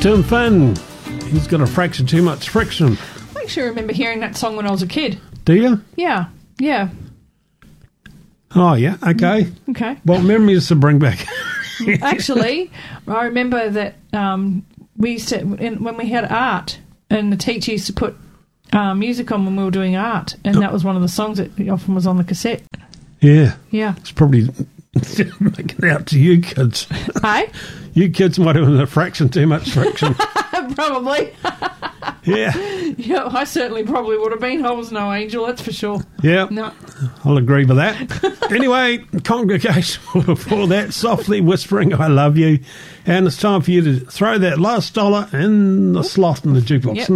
Tim Finn. He's got a fraction too much friction. I actually remember hearing that song when I was a kid. Do you? Yeah. Oh, yeah. Okay. Okay. What memories to bring back? Actually, I remember that we used to, when we had art, and the teacher used to put music on when we were doing art, and that was one of the songs that often was on the cassette. Yeah. Yeah. It's probably making it out to you kids. Hey? You kids might have a fraction too much friction. Probably. Yeah. Yeah, I certainly probably would have been. I was no angel, that's for sure. Yeah. No. I'll agree with that. Anyway, congregation for that, softly whispering, I love you. And it's time for you to throw that last dollar in the slot in the jukebox. Yep.